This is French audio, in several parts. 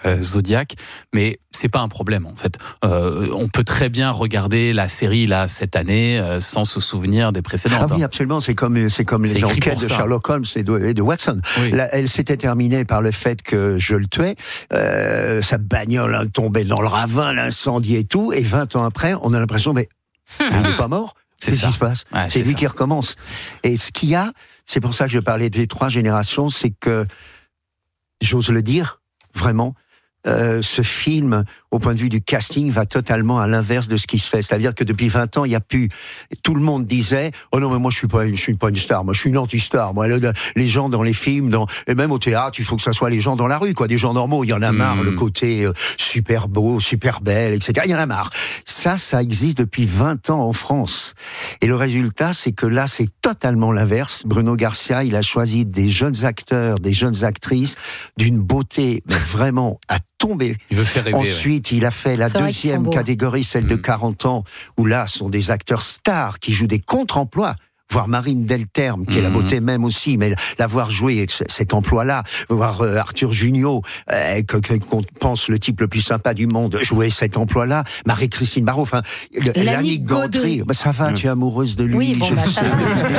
Zodiac, mais c'est pas un problème en fait. On peut très bien regarder la série là cette année sans se souvenir des précédentes. Ah oui, absolument. C'est comme les enquêtes de Sherlock Holmes et de Watson. Oui. Là, elle s'était terminée par le fait que je le tuais. Sa bagnole tombait dans le ravin, l'incendie et tout. Et 20 ans après, on a l'impression, mais il n'est pas mort. Qu'est-ce qui se passe ? C'est lui qui recommence. Et ce qu'il y a, c'est pour ça que je parlais des 3 générations, c'est que, j'ose le dire, vraiment, ce film, au point de vue du casting, va totalement à l'inverse de ce qui se fait. C'est-à-dire que depuis 20 ans, il y a plus... Tout le monde disait « Oh non, mais moi, je suis pas une star. Moi, je suis une anti-star. Moi, les gens dans les films, et même au théâtre, il faut que ça soit les gens dans la rue, quoi. Des gens normaux. Il y en a marre, le côté super beau, super belle, etc. Il y en a marre. Ça existe depuis 20 ans en France. Et le résultat, c'est que là, c'est totalement l'inverse. Bruno Garcia, il a choisi des jeunes acteurs, des jeunes actrices, d'une beauté, mais vraiment à tomber. Il veut faire rêver. Ensuite, il a fait la deuxième catégorie, celle de 40 ans, où là, sont des acteurs stars qui jouent des contre-emplois. Voir Marine Delterme, qui est la beauté même aussi, mais l'avoir joué cet emploi-là, voir Arthur Junio, qu'on pense le type le plus sympa du monde, jouer cet emploi-là, Marie-Christine Barrault, enfin, Lannick Gaudry, ça va, tu es amoureuse de lui, oui, bon, je sais.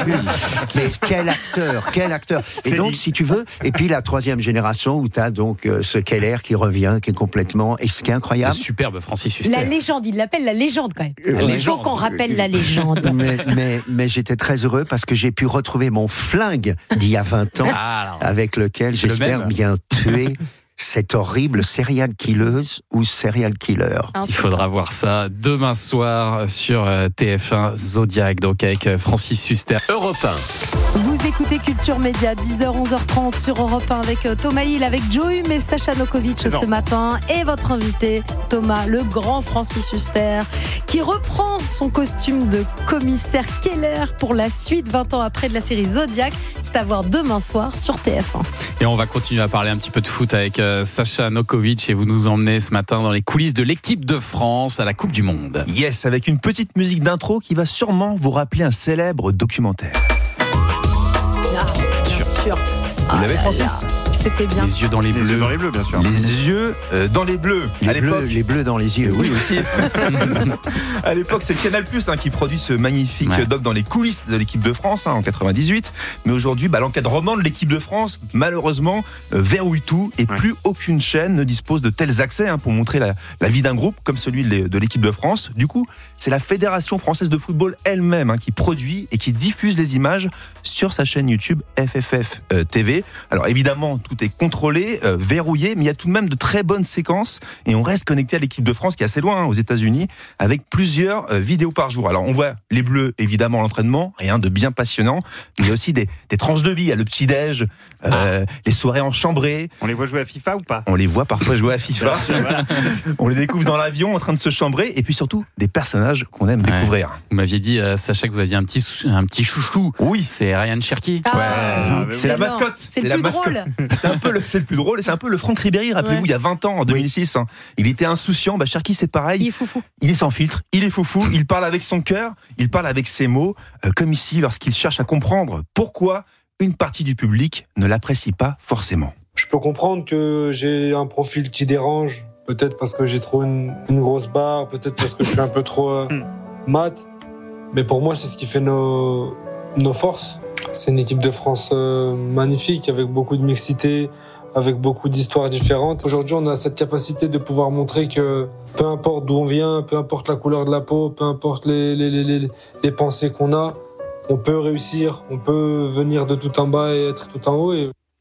Mais quel acteur. Et donc, si tu veux, et puis la 3e génération, où t'as donc ce Keller qui revient, qui est complètement, et ce qui est incroyable. Le superbe Francis Huster. La légende, il l'appelle la légende quand même. Il faut qu'on rappelle la légende. Mais j'étais très heureux parce que j'ai pu retrouver mon flingue d'il y a 20 ans, avec lequel j'espère bien tuer cette horrible serial killeuse ou serial killer. Il faudra voir ça demain soir sur TF1 Zodiac, donc avec Francis Huster. Europe 1. Vous écoutez Culture Média, 10h, 11h30 sur Europe 1 avec Thomas Hill, avec Joe Hume et Sacha Nokovic ce matin. Et votre invité, Thomas, le grand Francis Huster, qui reprend son costume de commissaire Keller pour la suite, 20 ans après, de la série Zodiac. C'est à voir demain soir sur TF1. Et on va continuer à parler un petit peu de foot avec Sacha Nokovic, et vous nous emmenez ce matin dans les coulisses de l'équipe de France à la Coupe du Monde. Yes, avec une petite musique d'intro qui va sûrement vous rappeler un célèbre documentaire. Bien sûr. Vous l'avez, Francis ? C'était bien. Les yeux dans les bleus. Les yeux dans les bleus, bien sûr. Les yeux dans les bleus. Les bleus dans les yeux. Oui, aussi. À l'époque, c'est Canal+ qui produit ce magnifique doc dans les coulisses de l'équipe de France en 98. Mais aujourd'hui, l'encadrement de l'équipe de France, malheureusement, verrouille tout et plus aucune chaîne ne dispose de tels accès pour montrer la vie d'un groupe comme celui de l'équipe de France. Du coup, c'est la Fédération française de football elle-même qui produit et qui diffuse les images sur sa chaîne YouTube FFF TV. Alors évidemment, tout est contrôlé, verrouillé, mais il y a tout de même de très bonnes séquences et on reste connecté à l'équipe de France qui est assez loin aux États-Unis avec plusieurs vidéos par jour. Alors on voit les Bleus évidemment à l'entraînement, rien de bien passionnant, mais il y a aussi des tranches de vie, il y a le petit-déj, les soirées en chambrée. On les voit jouer à FIFA ou pas ? On les voit parfois jouer à FIFA. On les découvre dans l'avion en train de se chambrer et puis surtout des personnages qu'on aime découvrir. Vous m'aviez dit, Sacha, que vous aviez un petit chouchou. Oui. C'est Ryan Cherki. C'est la mascotte. C'est le plus drôle. C'est le plus drôle et c'est un peu le Franck Ribéry, rappelez-vous, il y a 20 ans, en 2006. Il était insouciant, Cherki c'est pareil. Il est foufou. Il est sans filtre, il est foufou, il parle avec son cœur, il parle avec ses mots, comme ici lorsqu'il cherche à comprendre pourquoi une partie du public ne l'apprécie pas forcément. Je peux comprendre que j'ai un profil qui dérange, peut-être parce que j'ai trop une grosse barre, peut-être parce que je suis un peu trop mat, mais pour moi c'est ce qui fait nos forces. C'est une équipe de France magnifique, avec beaucoup de mixité, avec beaucoup d'histoires différentes. Aujourd'hui, on a cette capacité de pouvoir montrer que peu importe d'où on vient, peu importe la couleur de la peau, peu importe les pensées qu'on a, on peut réussir, on peut venir de tout en bas et être tout en haut.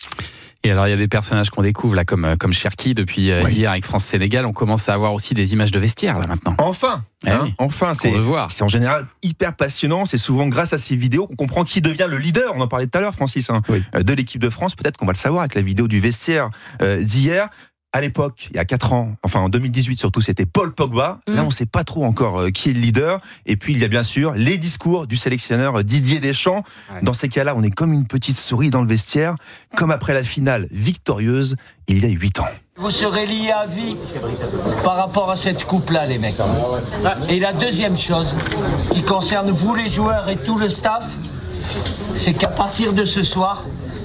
Et alors, il y a des personnages qu'on découvre là, comme Cherki depuis hier avec France-Sénégal. On commence à avoir aussi des images de vestiaire là maintenant. Enfin, enfin, c'est en général hyper passionnant. C'est souvent grâce à ces vidéos qu'on comprend qui devient le leader. On en parlait tout à l'heure, Francis, de l'équipe de France. Peut-être qu'on va le savoir avec la vidéo du vestiaire d'hier. À l'époque, il y a 4 ans, enfin en 2018 surtout, c'était Paul Pogba. Là, on ne sait pas trop encore qui est le leader. Et puis, il y a bien sûr les discours du sélectionneur Didier Deschamps. Dans ces cas-là, on est comme une petite souris dans le vestiaire, comme après la finale victorieuse il y a 8 ans. Vous serez liés à vie par rapport à cette coupe-là, les mecs. Et la deuxième chose, qui concerne vous les joueurs et tout le staff, c'est qu'à partir de ce soir,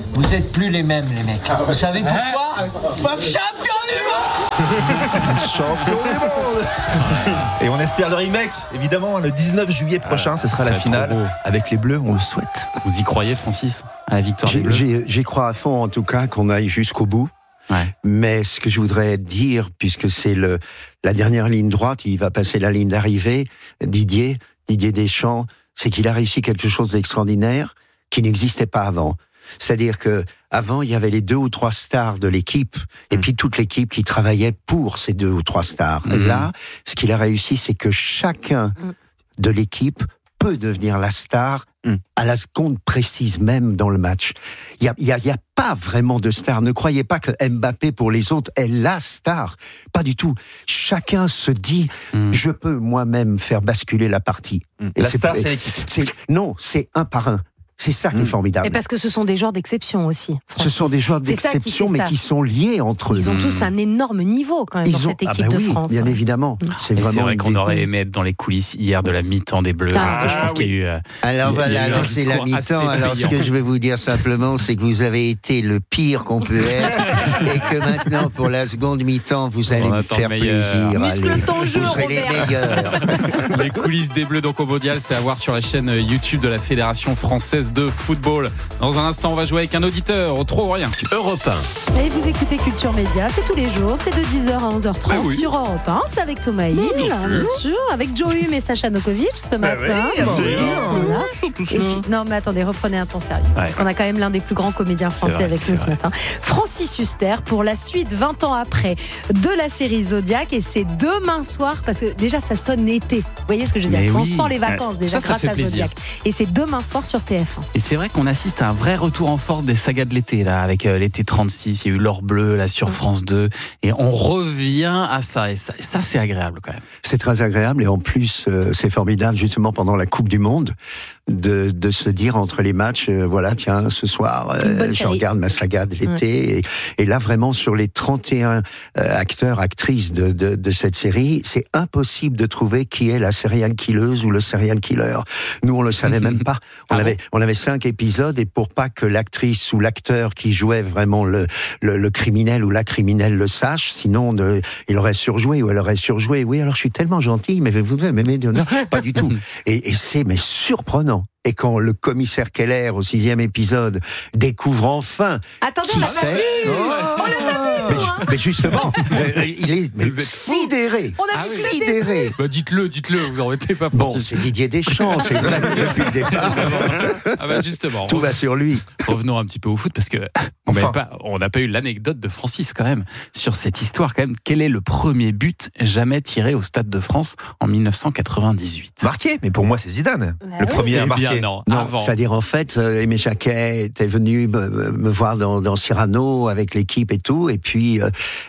vous êtes plus les mêmes, les mecs. Vous savez pourquoi? Parce que champion du monde. Champion du monde. Et on espère le remake, évidemment, le 19 juillet prochain, ce sera la finale avec les Bleus, on le souhaite. Vous y croyez, Francis, à la victoire des Bleus? J'y crois à fond, en tout cas, qu'on aille jusqu'au bout. Ouais. Mais ce que je voudrais dire, puisque c'est la dernière ligne droite, il va passer la ligne d'arrivée, Didier Deschamps, c'est qu'il a réussi quelque chose d'extraordinaire qui n'existait pas avant. C'est-à-dire que avant, il y avait les 2 ou 3 stars de l'équipe, et puis toute l'équipe qui travaillait pour ces 2 ou 3 stars. Là, ce qu'il a réussi, c'est que chacun de l'équipe peut devenir la star à la seconde précise même dans le match. Il y a pas vraiment de star. Ne croyez pas que Mbappé pour les autres est la star. Pas du tout. Chacun se dit, je peux moi-même faire basculer la partie. Et la star, c'est l'équipe. Non, c'est un par un. C'est ça qui est formidable. Et parce que ce sont des joueurs d'exception aussi. Ce sont des joueurs d'exception, mais qui sont liés entre eux. Ils ont tous un énorme niveau quand même dans cette équipe de France. Bien évidemment. C'est vrai qu'on aurait aimé être dans les coulisses hier de la mi-temps des Bleus, parce que je pense qu'il y a eu. Alors voilà, c'est la mi-temps. Alors ce que je vais vous dire simplement, c'est que vous avez été le pire qu'on peut être, et que maintenant pour la seconde mi-temps, vous allez me faire plaisir. Muscle ton jeu, vous serez les meilleurs. Les coulisses des Bleus donc au Mondial, c'est à voir sur la chaîne YouTube de la Fédération française de football. Dans un instant, on va jouer avec un auditeur au Trop ou Rien. Europe 1. Et vous écoutez Culture Média, c'est tous les jours, c'est de 10h à 11h30 sur Europe 1. C'est avec Thomas Hill, bien sûr, avec Joe Hume et Sacha Nokovic ce matin. Non mais attendez, reprenez un ton sérieux, parce qu'on a quand même l'un des plus grands comédiens français avec nous ce matin. Francis Huster pour la suite 20 ans après de la série Zodiac, et c'est demain soir, parce que déjà ça sonne été. Vous voyez ce que je veux dire? On sent les vacances déjà grâce à Zodiac. Et c'est demain soir sur TF1. Et c'est vrai qu'on assiste à un vrai retour en force des sagas de l'été, là, avec l'été 36, il y a eu l'Or Bleu, là, sur France 2, et on revient à ça, et ça c'est agréable quand même. C'est très agréable, et en plus, c'est formidable, justement, pendant la Coupe du Monde, de se dire entre les matchs, voilà, tiens, ce soir, je regarde ma saga de l'été, et là, vraiment, sur les 31 acteurs, actrices de cette série, c'est impossible de trouver qui est la serial killeuse ou le serial killer. Nous, on le savait même pas. On avait 5 épisodes, et pour pas que l'actrice ou l'acteur qui jouait vraiment le criminel ou la criminelle le sache, sinon il aurait surjoué ou elle aurait surjoué. Oui, alors je suis tellement gentil, mais vous devez m'aimer. Non, pas du tout. Et c'est surprenant. Et quand le commissaire Keller, au 6e épisode, découvre enfin... Attendez, on l'a pas vu. On l'a pas vu, mais justement, il est sidéré. On a sidéré. Bah dites-le, vous en mettez pas. Bon, c'est Didier Deschamps, c'est vrai depuis le départ. Ah bah justement. Tout va sur lui. Revenons un petit peu au foot, parce que on n'a pas eu l'anecdote de Francis quand même sur cette histoire quand même. Quel est le premier but jamais tiré au Stade de France en 1998? Marqué, mais pour moi c'est Zidane. Le premier à marquer. Non, c'est-à-dire en fait, Aimé Jacquet était venu me voir dans Cyrano avec l'équipe et tout, et puis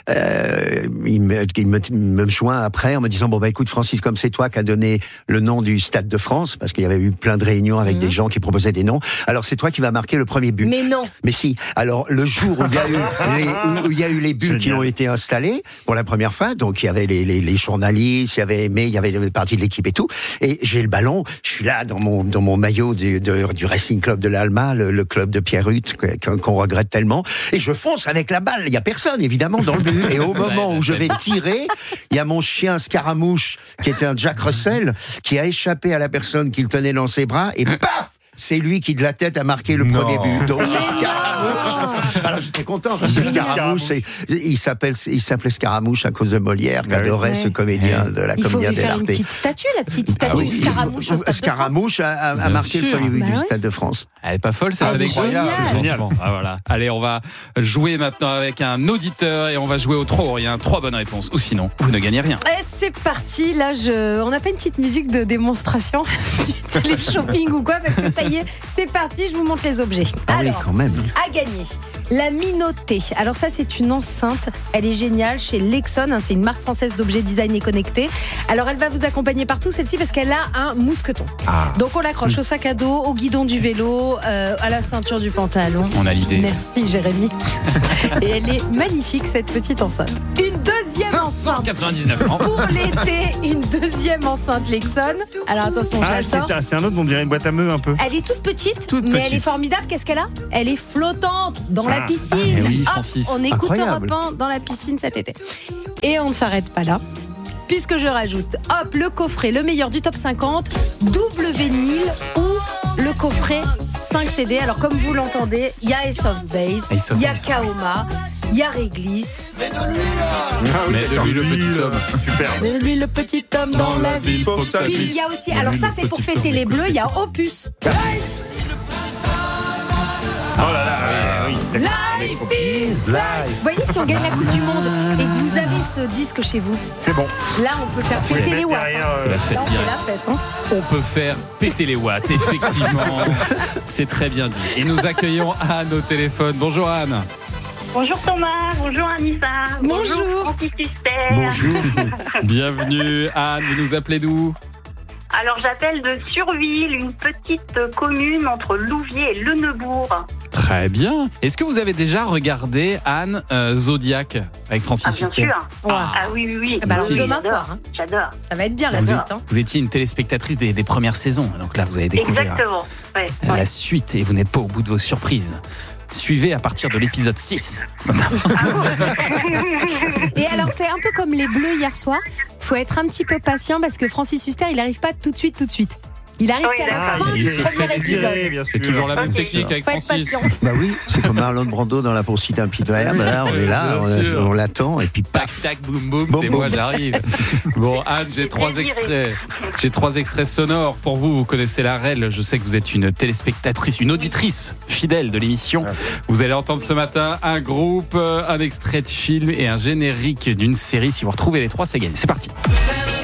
il me joint après en me disant écoute Francis, comme c'est toi qui as donné le nom du Stade de France, parce qu'il y avait eu plein de réunions avec des gens qui proposaient des noms, alors c'est toi qui vas marquer le premier but. Mais non. Mais si. Alors le jour où il y a eu les buts qui ont été installés pour la première fois, donc il y avait les journalistes, il y avait Aimé, il y avait les parties de l'équipe et tout, et j'ai le ballon, je suis là dans mon maillot du Racing Club de l'Alma, le club de Pierre-Hutt qu'on regrette tellement, et je fonce avec la balle, il y a personne évidemment dans le but, et au moment où je vais tirer, il y a mon chien Scaramouche qui était un Jack Russell qui a échappé à la personne qui le tenait dans ses bras, et paf, c'est lui qui de la tête a marqué le premier but. Donc c'est Scaramouche. Alors j'étais content parce que Scaramouche, il s'appelait Scaramouche à cause de Molière, qui adorait ce comédien de la Comédie dell'arte. Il faut lui faire une petite statue, la petite statue de Scaramouche. Scaramouche a marqué le premier but du Stade de France. Elle est pas folle cette anecdote. C'est génial. Voilà. Allez, on va jouer maintenant avec un auditeur, et on va jouer au Trop ou Rien. 3 bonnes réponses, ou sinon vous ne gagnez rien. Et c'est parti. Là, on n'a pas une petite musique de démonstration, télé shopping ou quoi, parce que ça y est, c'est parti, je vous montre les objets. Alors, oui, quand même. À gagner, la Minoté. Alors ça, c'est une enceinte, elle est géniale, chez Lexon, c'est une marque française d'objets design et connectés. Alors elle va vous accompagner partout, celle-ci, parce qu'elle a un mousqueton. Donc on l'accroche au sac à dos, au guidon du vélo, à la ceinture du pantalon. On a l'idée. Merci Jérémy. Et elle est magnifique, cette petite enceinte. Une deuxième enceinte 199 francs. pour l'été, une deuxième enceinte Lexon. Alors attention, je la sors. C'est un autre, on dirait une boîte à meux un peu. Elle est toute petite, mais elle est formidable. Qu'est-ce qu'elle a? Elle est flottante dans la piscine. oui, Hop, Francis. on écoute Incroyable. Europe 1 dans la piscine cet été. Et on ne s'arrête pas là, puisque je rajoute, hop, le coffret, le meilleur du top 50, double vinyle ou le coffret 5 CD. Alors comme vous l'entendez, il y a Ace of Base, il y a Kaoma, il y a Réglisse. Mais de lui le petit homme. Super. Mais lui le petit homme dans la ville. faut que ça Puis il glisse. y a aussi, alors ça c'est pour fêter les bleus, il y a Opus. Oh là là, oui. Life is life. Vous voyez, si on gagne la Coupe du Monde et que vous avez ce disque chez vous, C'est bon. là on peut faire péter les watts. C'est la fête Là on fait directe. la fête. On peut faire péter les watts, effectivement. C'est très bien dit. Et nous accueillons Anne au téléphone. Bonjour Anne. Bonjour Thomas, bonjour Anissa, Bonjour. Francis Huster. Bonjour. Bienvenue Anne, vous nous appelez d'où? Alors j'appelle de Surville, une petite commune entre Louviers et Le Neubourg. Très bien. Est-ce que vous avez déjà regardé Anne Zodiac avec Francis Ah bien Huster? sûr. Ouais. Ah oui, oui. bah alors, Oui, demain j'adore, soir, hein. J'adore. Ça va être bien la Vous, suite. Hein. vous étiez une téléspectatrice des premières saisons, donc là vous allez découvrir Exactement. Ouais, la ouais. suite et vous n'êtes pas au bout de vos surprises. Suivez à partir de l'épisode 6. Et alors c'est un peu comme les Bleus hier soir. Faut être un petit peu patient parce que Francis Huster il n'arrive pas tout de suite. Il arrive Oui, qu'à la d'accord. fin Il du se fait premier désirer, épisode. bien sûr. C'est toujours la même Ok. technique avec Faut être Francis. patient. Bah oui, c'est comme Marlon Brando dans La Poursuite impitoyable. Là, on est là, Bien sûr. on l'attend et puis Tac, paf. tac, boum, boum, Boum, c'est boum. moi, j'arrive. Bon, Anne, j'ai trois Désiré. extraits. J'ai 3 extraits sonores pour vous. Vous connaissez la REL. Je sais que vous êtes une téléspectatrice, une auditrice fidèle de l'émission. Vous allez entendre ce matin un groupe, un extrait de film et un générique d'une série. Si vous retrouvez les 3, c'est gagné. C'est parti.